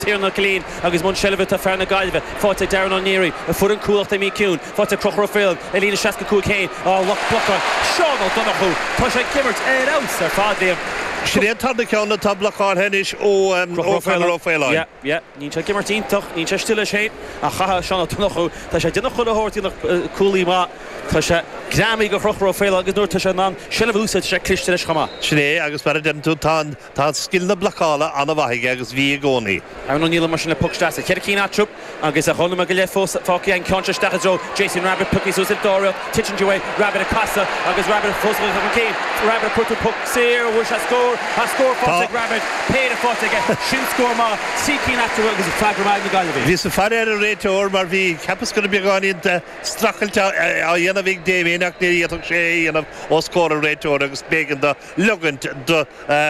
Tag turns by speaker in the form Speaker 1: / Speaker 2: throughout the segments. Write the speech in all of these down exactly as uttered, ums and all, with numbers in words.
Speaker 1: Tierna Clean agus mun Shelvet a Ferna Galve fought Darren O'Neary a foot and cool to me Kuhn fought Crocher Field Elena Shaska Cool Kane oh look blocker Sean O'Donoghue Tosha Kimmert Ed House ar fad liam
Speaker 2: Sinead tarna ceanna tá blachán henis ó Rafael.
Speaker 1: Yeah, yeah. Nín sé Kimmertín toch, nín sé stille sé a chaha Sean O'Donoghue tá sé duna chud a hortí nach coolí má tá sé gramí go chroch Rafael agus nuair tá sé ná Shelvúsa sé cliste leis chama.
Speaker 2: Sinead agus bara den tú tá tá skillna blachála anna bhaige agus bhí gcónaí.
Speaker 1: An O'Neill mar sin le puck stas a Cercín Atrup agus a chunna go le fós fáci an conscious stachadro Jason Rabbit pucky so Dora Titchin Joy Rabbit a Casa agus Rabbit fós go an Kane Rabbit put the puck sear which has score has score for Rabbit paid a foot again shoot score ma Cercín Atrup agus a flag remind the Galway.
Speaker 2: Vis a fair rétor mar bhí capas go be gáin inte strachalta a dhéanamh ig David nach ní atach sé dhéanamh ó scór a rétor agus bégan do lugant do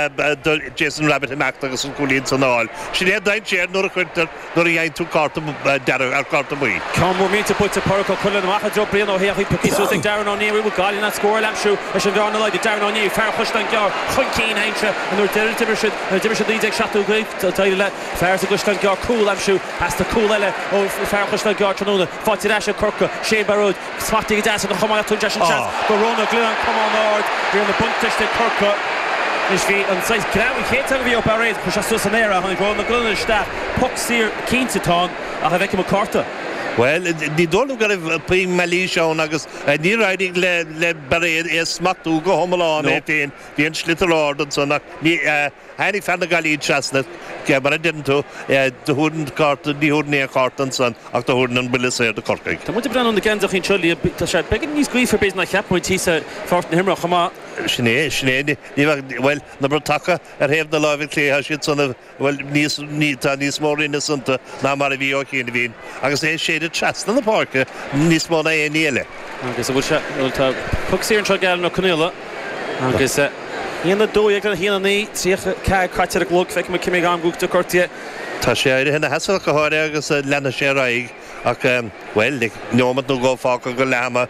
Speaker 2: Jason Rabbit amach agus an cúlín san áil. Sinead daint sé nuair a chuirtar nuair a dhéann tú carta dara ar carta muí.
Speaker 1: Come more me to put to Porco Cullen Macha Brian O'Hare pucky so Darren O'Neary with Galin at score Lamshu as an down the line Darren O'Neary fair push down Gar Hunkeen Aintra and their Derry Timmershid Timmershid leads like Chateau Grave to tell you that fair to gush down Gar cool Lamshu has to cool Ella oh fair push down Gar Tronona Forty Dash Kirka Shane Barrow Swatty Dash and the Homa to Jason Chance Barona Glenn come on Lord we're on the bunt touch to Kirka is fi an size grab we can't tell you up our push us to Sanera and go on the Glenn staff puck sear keen to ton I have Ekim Carter.
Speaker 2: Well, ní dónú go raibh pí melí seán agus ní raidig le le baréad é smachtú go homeláán é féin bhí an slitarád an son ní hanig fanna galíd seasna ce mar didn't tú de húdan carta ní húdan é cartan son ach de húdan an bilis é de corcaig.
Speaker 1: Tá muid brenn an de gandach in chulí tá sé begin níos gríomh bés na cheapmid tísa fortan himra chama
Speaker 2: Sné sné ní well na bratacha ar héamh na láimh clé siad sanna well níos ní tá níos mór ina santa ná mar a bhí ó chéana bhín agus é sé chats na parka níos má na éile.
Speaker 1: Agus a bhfuil se tá puck síar an tro geall na Connella agus híanana dó ag an híanana ní tríocha ce caiitear a glóg feic me cimig am gúta cortia.
Speaker 2: Tá sé éidir hena heasa go háir agus lena sé raig ach well nig neomad nó go fáca go lehama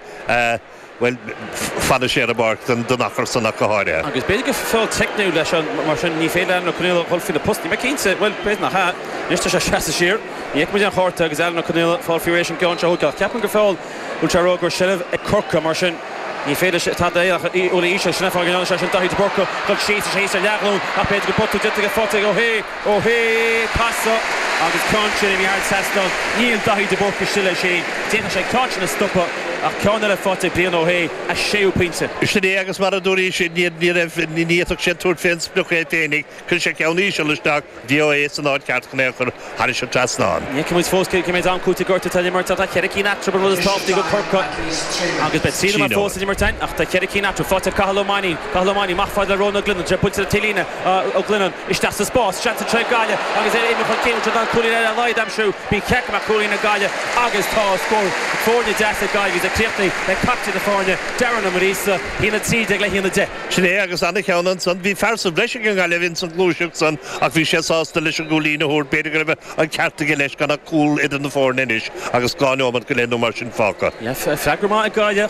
Speaker 2: well fada sé a bar den donachar sanna go háir.
Speaker 1: Agus beidir go fáil technú leis mar sin ní féile na Connella hol fi na postí me cínsa well beit na ha níos tá sé seasa sír. Níag muid an chóirta agus eile na Connella fáil fiéis an ceann seúcha. Ceapan go fáil úl se rógur Shelv ag Corca mar sin ní féidir tá é óla íse sinna fáil an se sin daithí Borca go sí sé sé leachlún a beidir go botú dite go fóta ó hé ó hé passa agus cáin in yard sastal níl daithí Borca sile sé déna sé cáin na stoppa ach ceanna le fóta blian ó hé a séú pinte.
Speaker 2: Isné agus mar a dúí sé ní ní níach sé túr féin spluch é féinnig chun sé ceanní se leisteach D O A san áid ceartchanéir chur hair se trasnáin.
Speaker 1: Ní cumid fós cumid an cúta gorta tal mar tá Cercín Atrup an rud táptaí go Corca agus bet sína mar fós in martain ach tá Cercín Atrup fáta Cahalomani Cahalomani machfáid le Róna Glennon tre putte tilína ó Glennon iste sa spás chance tre gaile agus é éime chun céim an cúlí le leid am siú bí ceic mar cúlí na gaile agus tá scór fórne deasa gaile gus a cléachtaí le capte na fórne Darren a Marisa hína tíide le hína de.
Speaker 2: Siné agus anna ceannan san bhí fersa breising an gaile vinn san glúiseach san ach bhí sé sásta leis an gúlína húr beidir go raibh an cearta go leis ganna cúl idir na fórne inis agus gáinómad go léanú mar sin fáca.
Speaker 1: Ja fregramá a gaile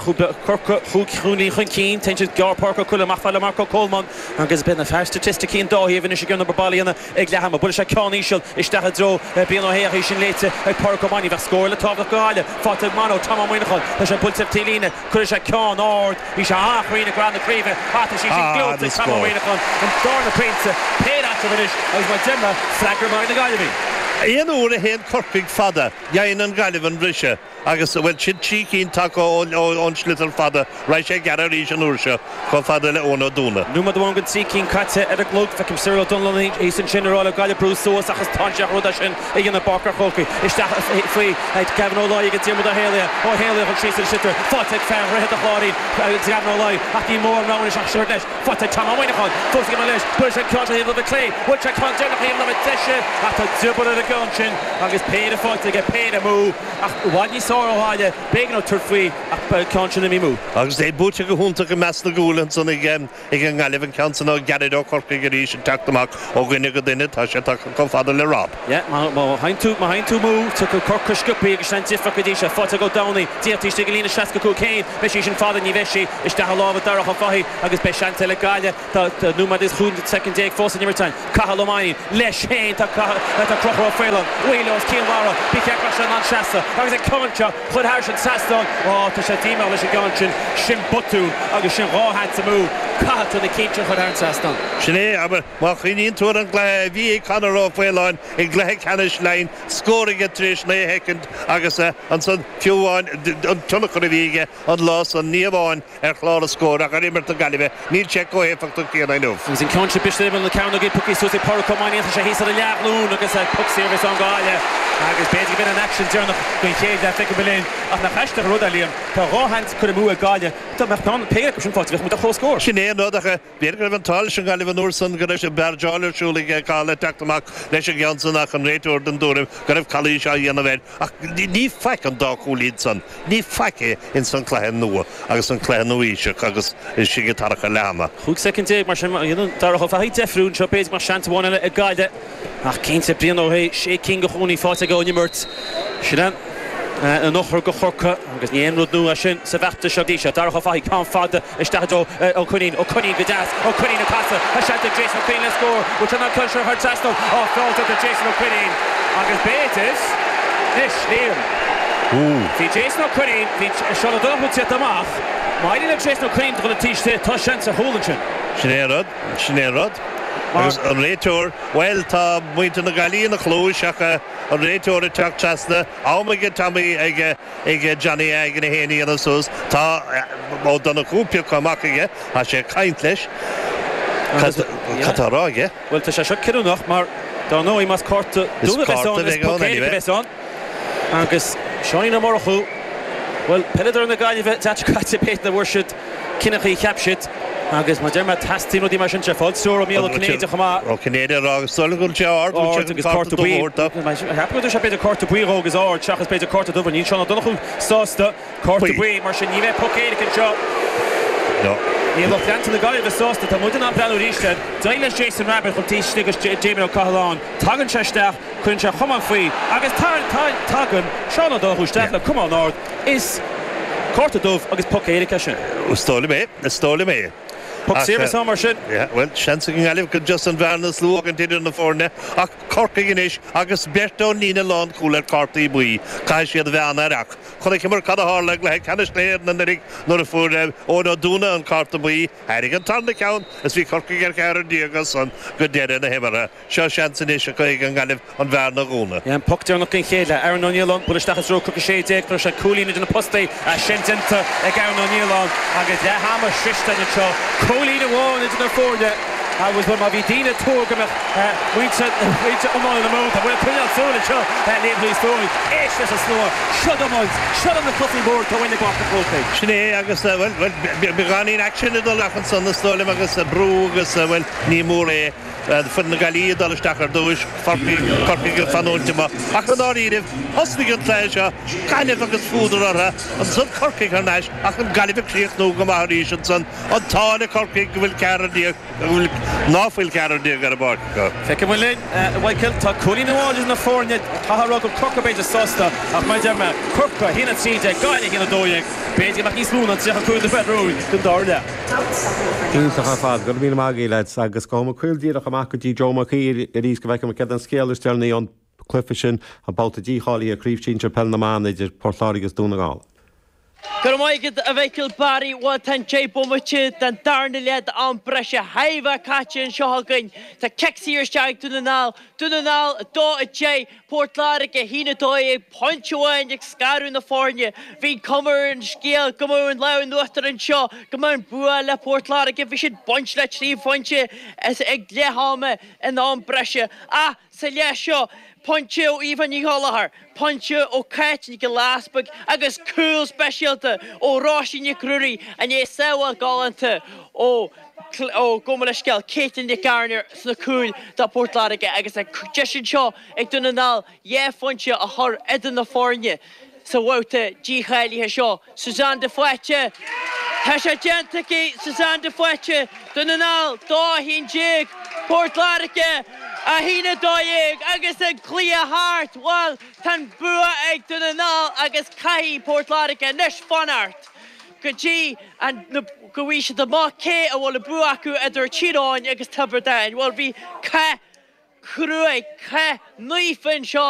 Speaker 1: chuúní chun cín teint gar Porco Cullen machfáile Marco Coleman agus ben na fear statisticín dóhíhann is gna babalíanana ag lehama bula sé cáníisiil istecha dro bíon ó héir sin léite ag Porco Mani bheith scóir le tábhah gáile fáta mano tamá muoineáil leis an pultah tílína chuir sé ceán áard hí sé áchhuioine gran na críomh háta sí sin glóta tamá muoineáil an dána prinsa péadachtanis agus mar dimma fregramá na gaile bhí.
Speaker 2: Éon úr a héon corcaig fada dhéann an gaileh an brise agus bhfuil sin tí cín take ón slitar fada raibh sé gar ríos an úrse chu fada le óna dúna.
Speaker 1: Núma bháin go tí cín caite ar a glóg fecim Cyril Dunleavy é san sinrála gaile brú suas achas táseach ruda sin i gna barcar chócaí isteach faoi Gavin O'Leary go tíomad a héile ó héile chun trísar sitar fáte ag fear réad a chláirí Gavin O'Leary ach ní mór nána seach siir leis fáte tamá muoineáil fósa go leis buir sé ceáta híomh le clé bhuiil sé ceáin dénach híomh le teise ach tá dúbar a gan sin agus péad a fáte go péad a mú ach bhaid ní sáráide bégan ó turfaí ach ceáin sin a mí mú.
Speaker 2: Agus é búte go húnta go meas na gúlan san ag ag an gaileh cean san ó gead ó corcaig rí sin teachtamach ó gine go duine tá sé go fada le rab.
Speaker 1: Ja, má hain tú má hain tú mú tu go corca scupaí agus sin tifra go dtí sé fáte go downaí díotíiste go lína seaca cú céin bheith sí sin fada ní bheisi is de lábh darach a faí agus be seanta le gaile tá númad is chuún second day fósa nimmertain Cahalomani leis chéin tá crochra Failon, Wheelos, Keelmara, Bicak Rashan on Shasta, agus a Concha, Chud Harshan Saston, oh, Tasha Dima, Lisha Ganchin, Shim Buttu, agus Shim Rohan Samu, Kat to the Keacher Chud Harshan Saston.
Speaker 2: Shine, aber Machinin Tour and Glay, V. Conor of Failon, in Glay Canish line, scoring at Trish, Nay Heckend, Agasa, and son few on Tunakuriviga, on loss on Neavon, and Clara score, I got him to Galive, Neil Checo, if I know.
Speaker 1: He's in Concha Bishop on the counter, get Puki Susi Porco Mine, and Shahisa the Yabloon, agus a puck service on Galia, agus basically been an action during the Queen that take a billion, and the hashtag Rodalium, the Rohans could have moved Galia, to Macron pay a cushion for with the whole score.
Speaker 2: Shine, no, the Berger of Tal, Shangalivan Urson, Ganesh, Berjala, Shulig, Kala, Taktamak, Lesha Janssen, and Rator, and Durham, Gareth Kalisha, Yanavet, Ni Fak and Doc Ulidson, Ni Fake in St. Clair Noah, agus St. Clair Noisha, Agus, Shigataraka Lama.
Speaker 1: Who second day, Marsham, you know, Darhoff, I Defrun, Chopez, Marshant, one a guide. Ach, Keen Sepriano, hey, shaking Goni, fought a go on your mirth. Shidan. An ochor go chorca agus ní enrod nua sin sa bheachta seodíise Darcha fáí cá fada isteadó O'Cunneen O'Cunneen Gadas O'Cunneen a passa a shot at Jason O'Cunneen a score which I'm not culture hard Sasto oh fault at Jason O'Cunneen agus Beatis Nish Liam Fi Jason O'Cunneen Fi Seanadó hwt amach Maidin ag Jason O'Cunneen to the teach to touch chance a Hoolichin
Speaker 2: Sinead Sinead agus an réiteoir bhfuil tá muinte na Gailí na chlóiseacha an réiteoir a teach teasna ámaige tamí ag ag Johnny ag na héanaí an sos tá ó donna cúpia chuach aige a sé caint leis Catá ráige
Speaker 1: Well tá sé seo cirúnach mar dá nó í mas corta dúna bheitán agus seoí na morchú well peidir na Gailí bheith teachcaite péit na bhuirsid cinnachaí cheapsit agus ma derma tastino di marsin chefod suro mielo Canada chama
Speaker 2: o Canada rag solgul jar
Speaker 1: agus corta bui happy to shape the corta bui rogas or chachas pe the corta dover ni chana dochu sosta corta bui marsin nive poke can shot
Speaker 2: no
Speaker 1: ni look down to the guy of the sosta ta mudna plano rishted Dailas Jason Rabbit from T Stiggers Jamie O'Cahalon Tagan Chester kuncha chama fui agus tar tagan chana dochu stefla come on north is corta dove agus poke education
Speaker 2: stole me stole me
Speaker 1: Puck service on Martin.
Speaker 2: Yeah, well, chancing Alif could just unvarn the slow and did in the forne. A corkinish, Agus Berto Nina Lawn cooler carty bui, Kashi the Van Arak. Conicamur Kadahar like Canish Laird and the Rick, not for Odo Duna and Cartabui, Harrigan turn the count as we corkiger Karen Diegas on good dead in the Hemera. Show chancinish a Kig and Galif on Varna Guna.
Speaker 1: Yeah, Puck down looking Hela, Aaron O'Neill, Bulistachas Row Cookie Shade, Crush a cooling in the poste, a Shentinta, a Aaron O'Neill, I get the hammer Shishtan and Shaw. Colleen won into the forward. I was when my Vidina tour come up. We said we took them on in the mouth. We'll put out so the show. That name please story. Ish is a slower. Shut them out. Shut on the coffee board to win the back the trophy.
Speaker 2: Shine agus well well began in action in the lachans on the story agus Brú agus well ní mór for the Galia dollar stacker dois farpi farpi fanultima. Achadorif hostig pleasure. Kind of agus food or other. And some corking harnash. Achad Galivik create no gamarishan son. On Tana corking will carry the will not will carry the garabak.
Speaker 1: Fecke will in white kill ta Colleen wall is na forne. Taharog Corker be the sosta. Ach my derma Corker hin at C J guy in the doing. Basically mak ní smún an sich cool the bedroom. Dum darda.
Speaker 3: Tíach fad go bhí magí le agus com chuildíach amach gotí Joe McKee a rís go bheith an cean scéalteilnaí an clufa sin a bouta díálaí a críomhtín pel na man idir Portlárigus dúna gáil.
Speaker 4: Gur maigad a bheicil Barry wa tan Japo Muchid tan darna lead an breise haiva catchin shogain ta kexir stag to the nal to the nal do a J Portlarig a hina toy punchwain ex scaru in the fornia vi comer and scale come on low in the and shaw come on bua la Portlarig if we should bunch let tree funche as eg lehame and an breise ah selesho Poncho even Nicolahar, Poncho o catch ni Glasbug, agus cool specialta, o Roshi ni Cruri, and ye sewa galanta, o o Gomaleshkel, Kate and the Garner, so cool, da Portlarig, agus a Jeshin Shaw, ek dunanal, ye Poncho a her Eden the Fornia. So wouta G Hailey Shaw, Suzanne de Fletcher, Hasha Gentaki, Suzanne de Fletcher, dunanal, da hin jig, Portlarig. Ahina doig agus a clear heart wal tan bua ag duna nal agus kai Portlarig nish fanart Gaji and go wisha the mock a wal buaku at their chiron agus taberdan wal be ka Cruig, Ke, Nuifin Shaw.